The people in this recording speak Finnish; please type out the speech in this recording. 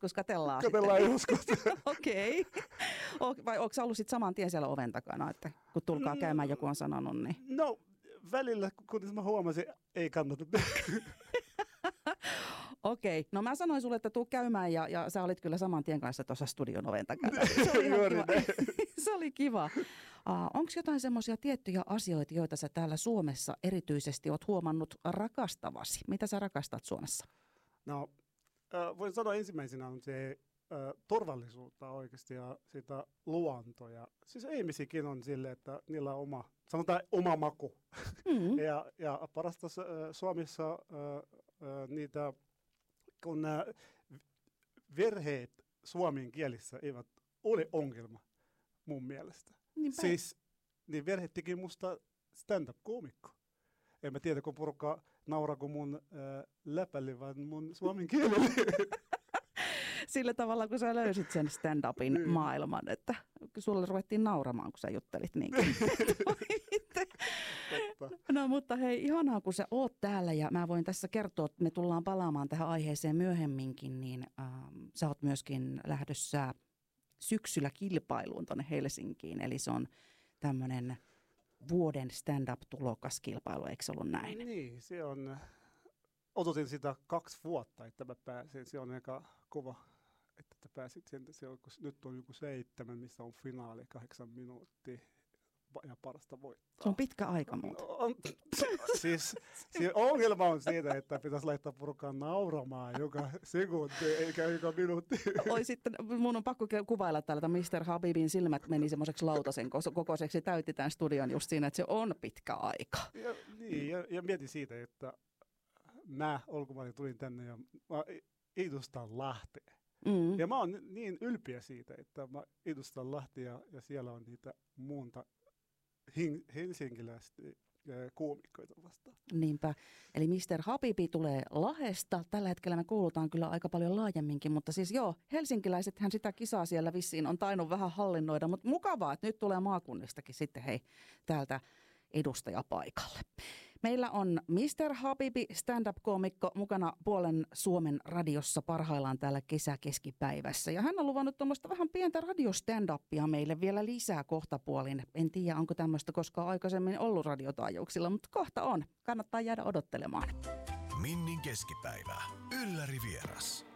joskus, katellaan joskus. Okei. Vai onko sä ollut sitten saman tien siellä oven takana, että kun tulkaa käymään, joku on sanonut, niin? No, välillä, kun mä huomasin, ei kannata. Okei. No mä sanoin sulle, että tuu käymään ja sä olit kyllä saman tien kanssa tuossa studion oven takana. Se oli kiva. Onko jotain semmoisia tiettyjä asioita, joita sä täällä Suomessa erityisesti oot huomannut rakastavasi? Mitä sä rakastat Suomessa? No, voin sanoa ensimmäisenä on se turvallisuutta oikeasti ja sitä luontoa. Siis ihmisikin on silleen, että niillä on oma maku. Mm-hmm. ja parasta Suomessa niitä, kun verheet suomen kielissä eivät ole ongelma mun mielestä. Niinpä. Siis niin verheet teki musta stand-up-koomikko. En mä tiedä, kun porukka nauraako mun läpälle, vaan mun suomen kielelle. Sillä tavalla, kun sä löysit sen stand-upin maailman, että sulle ruvettiin nauramaan, kun sä juttelit niinkin. No mutta hei, ihanaa kun sä oot täällä ja mä voin tässä kertoa, että me tullaan palaamaan tähän aiheeseen myöhemminkin, niin sä oot myöskin lähdössä syksyllä kilpailuun tuonne Helsinkiin, eli se on tämmöinen vuoden stand-up-tulokaskilpailu, eikö se ollut näin? Niin, se on. Odotin sitä 2 vuotta, että mä pääsin. Se on aika kova, että pääsit sen. Nyt on joku 7, missä on finaali 8 minuuttia ja parasta voittaa. Se on pitkä aika muuten. Siis ongelma on siitä, että pitäisi laittaa porukkaan nauramaan joka sekunti eikä joka minuutti. Oi sitten, mun on pakko kuvailla täällä, että Mr. Habibin silmät meni semmoiseksi lautasen kokoiseksi, täytti tämän studion just siinä, että se on pitkä aika. Ja mietin siitä, että mä ulkomaille tulin tänne ja mä edustan Lahtea. Mm. Ja mä oon niin ylpeä siitä, että mä edustan Lahtea ja siellä on niitä muunta helsinkiläistä koomikkoita vastaan. Niinpä. Eli Mr. Habibi tulee Lahdesta. Tällä hetkellä me kuulutaan kyllä aika paljon laajemminkin, mutta siis joo, helsinkiläisethän sitä kisaa siellä vissiin on tainnut vähän hallinnoida, mutta mukavaa, että nyt tulee maakunnistakin sitten hei täältä edustaja paikalle. Meillä on Mr. Habibi, stand-up-koomikko, mukana puolen Suomen radiossa parhaillaan täällä kesäkeskipäivässä. Ja hän on luvannut tuommoista vähän pientä radiostand-upia meille vielä lisää kohtapuolin. En tiedä, onko tämmöistä koskaan aikaisemmin ollut radiotaajuuksilla, mutta kohta on. Kannattaa jäädä odottelemaan. Minnin keskipäivä. Ylläri vieras.